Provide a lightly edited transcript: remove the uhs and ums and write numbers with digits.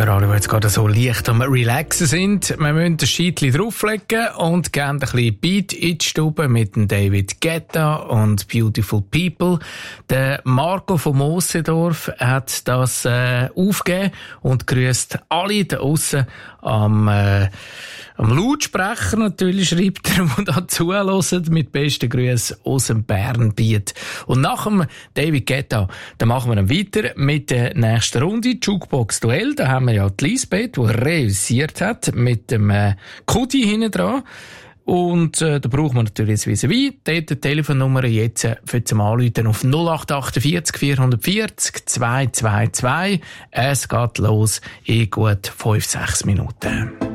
Für alle, die jetzt gerade so leicht am Relaxen sind, wir müssen ein Scheitchen drauflegen und gerne ein bisschen Beat in die Stube mit dem David Guetta und Beautiful People. Der Marco von Mosendorf hat das aufgegeben und grüßt alle da aussen am Lautsprecher natürlich, schreibt er, die da zuhören, mit besten Grüßen aus dem Bernbiet. Und nach dem David Guetta, da machen wir dann weiter mit der nächsten Runde, Jukebox Duell. Da haben wir ja die Lisbeth, die reüssiert hat, mit dem Kudi hinten dran. Und da brauchen wir natürlich das vis-à-vis. Dort die Telefonnummer jetzt für zum Anrufen auf 0848 440 222. Es geht los in gut 5-6 Minuten.